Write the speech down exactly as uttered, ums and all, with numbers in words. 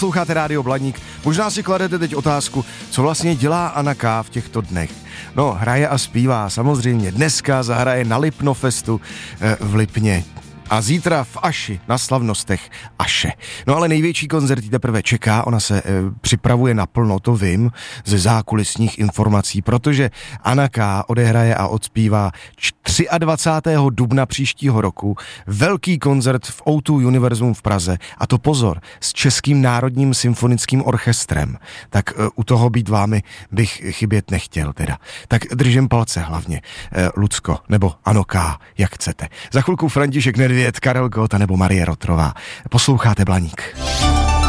Posloucháte Rádio Blaník. Možná si kladete teď otázku, co vlastně dělá Anna K. v těchto dnech. No, hraje a zpívá, samozřejmě. Dneska zahraje na Lipnofestu eh, v Lipně. A zítra v Aši, na slavnostech Aše. No ale největší koncert teprve čeká, ona se e, připravuje naplno, to vím, ze zákulisních informací, protože Anna K. odehraje a odspívá dvacátého druhého dubna příštího roku velký koncert v ó dva Univerzum v Praze, a to pozor, s Českým národním symfonickým orchestrem. Tak e, u toho být vámi bych chybět nechtěl teda. Tak držím palce hlavně, e, Lucko, nebo Ano K., jak chcete. Za chvilku František Nedvěd, Karel Gott nebo Marie Rotrová. Posloucháte Blaník.